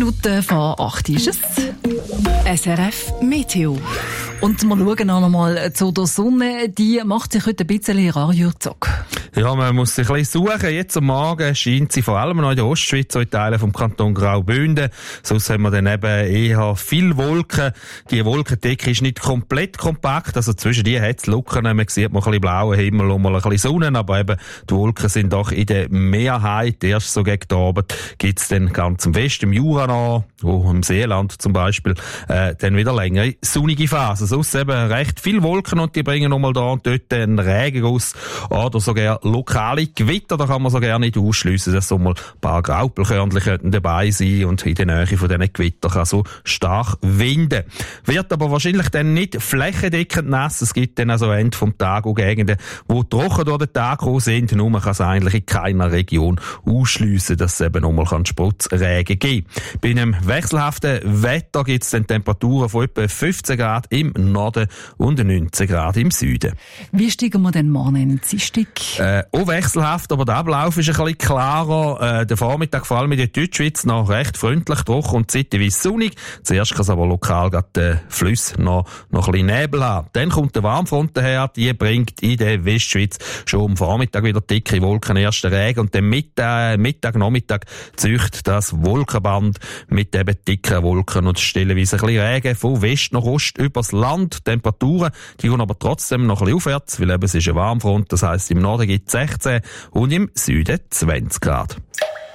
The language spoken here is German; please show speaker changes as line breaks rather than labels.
Minuten vor 8 ist es. SRF Meteo. Und wir schauen noch einmal zu der Sonne. Die macht sich heute ein bisschen ranjürzig.
Ja, man muss sich ein bisschen suchen. Jetzt am Morgen scheint sie vor allem noch in der Ostschweiz, so in Teilen vom Kanton Graubünden. Sonst haben wir dann eben eher viel Wolken. Die Wolkendecke ist nicht komplett kompakt, also zwischen die hat es Lücken. Man sieht mal ein bisschen blauen Himmel und mal ein bisschen Sonne, aber eben die Wolken sind doch in der Mehrheit. Erst so gegen den Abend gibt es dann ganz im Westen, im Jura noch, im Seeland zum Beispiel, dann wieder längere sonnige Phasen. Sonst eben recht viel Wolken und die bringen nochmal da und dort einen Regenguss oder sogar lokale Gewitter. Da kann man so gerne nicht ausschliessen, dass so mal ein paar Graupelkörnchen könnten dabei sein und in der Nähe von diesen Gewittern kann so stark winden. Wird aber wahrscheinlich dann nicht flächendeckend nass. Es gibt dann also Ende vom Tag auch Gegenden, wo trocken durch den Tag gekommen sind. Nur man kann es eigentlich in keiner Region ausschliessen, dass es eben nochmal Sputzregen geben kann. Bei einem wechselhaften Wetter gibt es dann Temperaturen von etwa 15 Grad im Norden und 19 Grad im Süden.
Wie steigen wir denn morgen in die Dienstag?
Auch wechselhaft, aber der Ablauf ist ein bisschen klarer. Der Vormittag, vor allem in der Deutschschweiz, noch recht freundlich, trocken und zeitweise sonnig. Zuerst kann es aber lokal gerade den Fluss noch ein bisschen Nebel haben. Dann kommt der Warmfront daher, die bringt in der Westschweiz schon am Vormittag wieder dicke Wolken, ersten Regen und dann Nachmittag zücht das Wolkenband mit eben dicken Wolken und stellenweise ein bisschen Regen von West nach Ost übers Land. Temperaturen, die gehen aber trotzdem noch ein bisschen aufwärts, weil eben es ist ein Warmfront, das heisst im Norden gibt es 16 und im Süden 20 Grad.